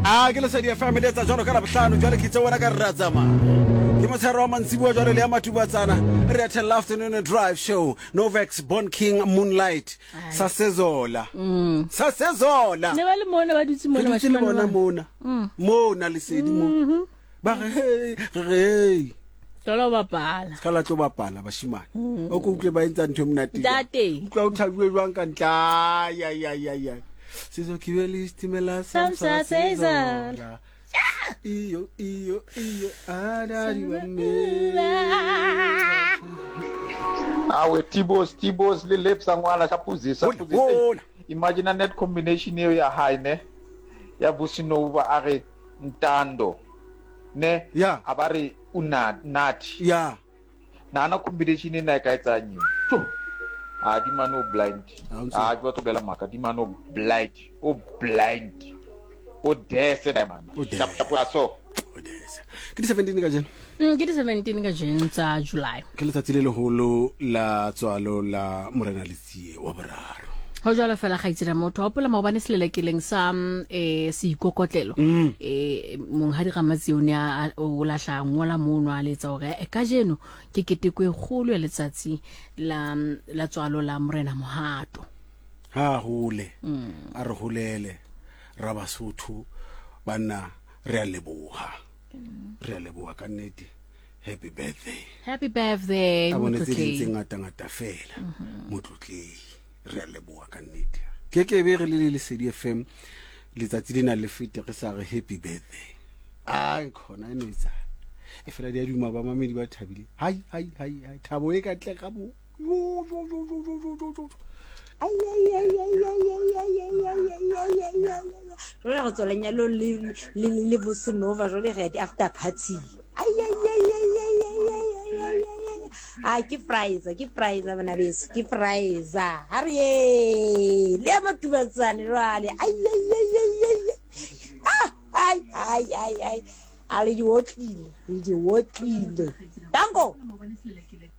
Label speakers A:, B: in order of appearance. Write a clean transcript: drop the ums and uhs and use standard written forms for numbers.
A: ke le Sedi FM le tsa jalo ka la bohlano jwale ke tse wena ka ratsama ke motshero wa mantsibuwa jwale le ya matubatsana re atela afternoon drive show Novex Born King Moonlight sasezola sasezola
B: ne ba le mona ba dutse mona
A: bashimane mona le Sedi mo ba re
B: Tolo bapala.
A: Skala tlo bapala bashimane. O ko utle ba intsa ntho mnati.
B: Date.
A: Utlwa o thabiwe jwang ka ntla. Ya. Sizo kibeli stimela samsa sezola. Iyo adari wa me.
C: Awe Tibos le lepsa ngwana chapuzisa. Imagine net combination ya high ne. Ya Businova are Ntando. Ne
A: ya
C: abari nati
A: ya
C: na combination ina ka etsa nyi di mano blind go to bela maka di mano blind o dese da man tap so
A: ke 17 ka jeno
B: ke 17 ka jeno tsa July
A: ke letsatsi le leholo la tswalo la Morena Letsie wa boraro
B: ho jwale fela ga itsela motho wa pola maobane selelekeleng sa se ikokotlelo monghadi Ramazione o lahla ngola mono a letsa hore ka jeno ke ketekwe kgolo ya letsatsi la tswalo la Morena Mohato
A: ha hole a re holele ra Basotho bana re a leboha ka nnete happy birthday
B: motlotlehi
A: ngata fela motlotlehi re a leboha ka nnete ke be re le Sedi FM letsatsi lena le fete re sa re happy birthday khona eno itsa e fela dia duma ba mamedi ba thabile hai thabo e ka tle ka bo
D: re go tsola nyalo le Businova jole re di after party ke prize bana beso ke prize hare le matubatsane rale ai ali di wotlile dango